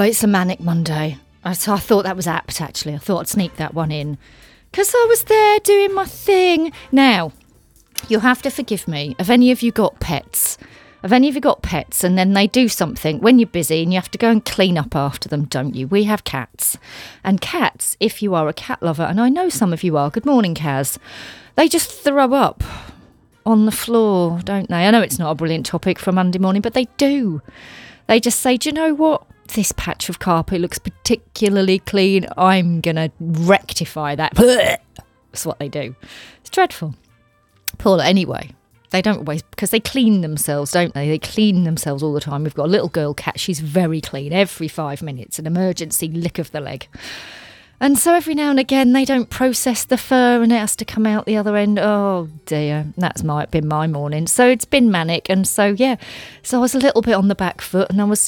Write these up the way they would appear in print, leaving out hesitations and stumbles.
it's a manic Monday. So I thought that was apt, actually. I thought I'd sneak that one in. Because I was there doing my thing. Now, you'll have to forgive me. Have any of you got pets? Have any of you got pets and then they do something when you're busy and you have to go and clean up after them, don't you? We have cats. And cats, if you are a cat lover, and I know some of you are, good morning, Kaz, they just throw up on the floor, don't they? I know it's not a brilliant topic for Monday morning, but they do. They just say, do you know what? This patch of carpet looks particularly clean. I'm going to rectify that. That's what they do. It's dreadful. Paula, anyway, they don't always, because they clean themselves, don't they? They clean themselves all the time. We've got a little girl cat. She's very clean. Every 5 minutes, an emergency lick of the leg. And so every now and again, they don't process the fur and it has to come out the other end. Oh, dear. That's been my morning. So it's been manic. And so, yeah. So I was a little bit on the back foot and I was,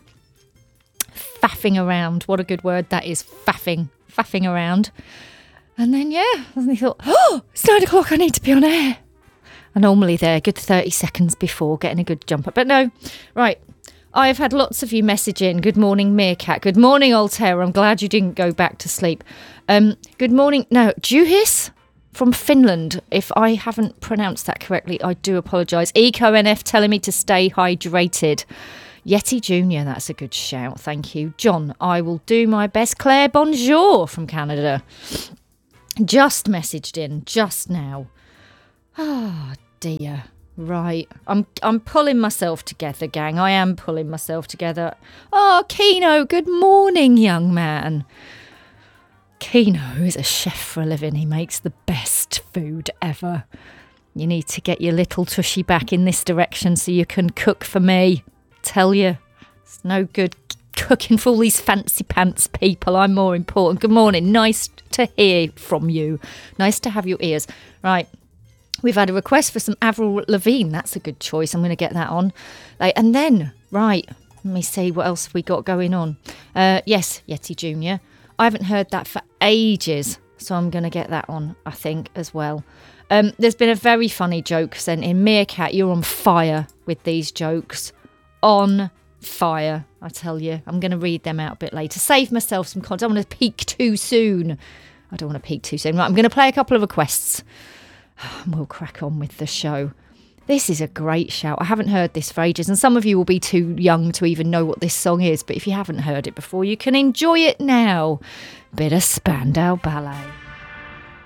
faffing around. What a good word that is, faffing around. And then, and I thought, it's 9 o'clock, I need to be on air. I'm normally there, good 30 seconds before, getting a good jump up. But no, right, I've had lots of you message in. Good morning, Meerkat. Good morning, Altair. I'm glad you didn't go back to sleep. Good morning, no, Juhis from Finland. If I haven't pronounced that correctly, I do apologise. EcoNF telling me to stay hydrated. Yeti Jr., that's a good shout, thank you. John, I will do my best. Claire Bonjour from Canada. Just messaged in, just now. Ah, dear. Right, I'm pulling myself together, gang. I am pulling myself together. Oh, Keno, good morning, young man. Keno is a chef for a living. He makes the best food ever. You need to get your little tushy back in this direction so you can cook for me. Tell you, it's no good cooking for all these fancy pants people. I'm more important. Good morning. Nice to hear from you. Nice to have your ears. Right. We've had a request for some Avril Lavigne. That's a good choice. I'm going to get that on. And then, right, let me see what else we got going on. Yes, Yeti Jr. I haven't heard that for ages, so I'm going to get that on, I think, as well. There's been a very funny joke sent in. Meerkat, you're on fire with these jokes. On fire, I tell you. I'm going to read them out a bit later. Save myself some content. I don't want to peak too soon. Right, I'm going to play a couple of requests. And we'll crack on with the show. This is a great shout. I haven't heard this for ages, and some of you will be too young to even know what this song is, but if you haven't heard it before, you can enjoy it now. Bit of Spandau Ballet.